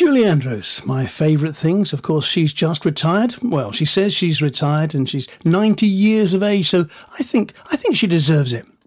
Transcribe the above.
Julie Andrews, my favourite things. Of course, she's just retired. Well, she says she's retired and she's 90 years of age, so I think she deserves it.